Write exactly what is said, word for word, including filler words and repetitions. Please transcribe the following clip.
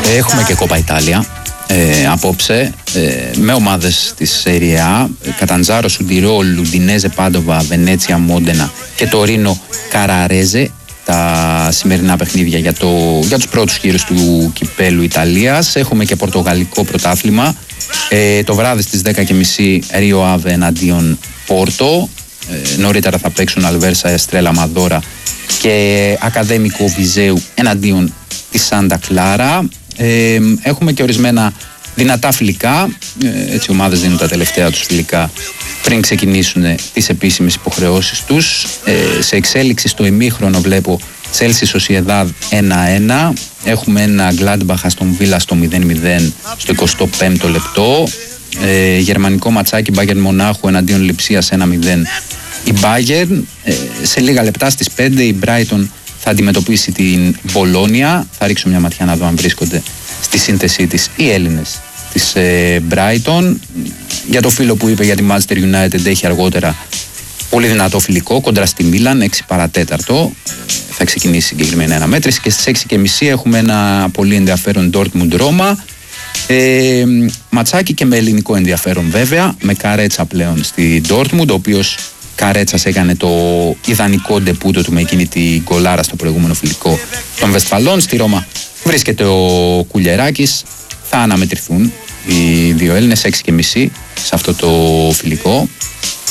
Έχουμε και Κόπα Ιτάλια ε, απόψε ε, με ομάδες της Serie A, Καταντζάρο, Σουντιρόλ, Λουντινέζε, Πάντοβα, Βενέτσια, Μόντενα και Τωρίνο Καραρέζε. Τα σημερινά παιχνίδια για, το, για τους πρώτους γύρους του Κυπέλου Ιταλίας. Έχουμε και Πορτογαλικό πρωτάθλημα ε, το βράδυ στις δέκα και μισή Ρίο Άβε εναντίον Πόρτο. ε, Νωρίτερα θα παίξουν Αλβέρσα, Εστρέλα Μαδόρα και Ακαδέμικο Βιζέου εναντίον της Σάντα Κλάρα. ε, Έχουμε και ορισμένα δυνατά φιλικά, ε, έτσι οι ομάδες δίνουν τα τελευταία τους φιλικά πριν ξεκινήσουν τις επίσημες υποχρεώσεις τους. Ε, σε εξέλιξη στο ημίχρονο βλέπω Chelsea Sociedad ένα ένα. Έχουμε ένα Gladbach στον Villa στο μηδέν μηδέν στο εικοστό πέμπτο λεπτό. Ε, γερμανικό ματσάκι Bayern Μονάχου εναντίον Λειψίας ένα μηδέν η Bayern. Ε, σε λίγα λεπτά στις πέντε η Brighton θα αντιμετωπίσει την Μπολόνια. Θα ρίξω μια ματιά να δω αν βρίσκονται στη σύνθεσή της οι Έλληνες της ε, Brighton. Για το φίλο που είπε για τη Manchester United, έχει αργότερα πολύ δυνατό φιλικό κόντρα στη Μίλαν, έξι παρατέταρτο. Θα ξεκινήσει συγκεκριμένη αναμέτρηση και στις έξι και μισή έχουμε ένα πολύ ενδιαφέρον Dortmund Roma. Ε, ματσάκι και με ελληνικό ενδιαφέρον βέβαια, με Καρέτσα πλέον στη Dortmund, ο οποίος Καρέτσας έκανε το ιδανικό ντεπούτο του με εκείνη την γκολάρα στο προηγούμενο φιλικό των Βεσφαλών. Στη Ρώμα βρίσκεται ο Κουλιεράκης. Θα αναμετρηθούν οι δύο Έλληνες έξι και μισή σε αυτό το φιλικό.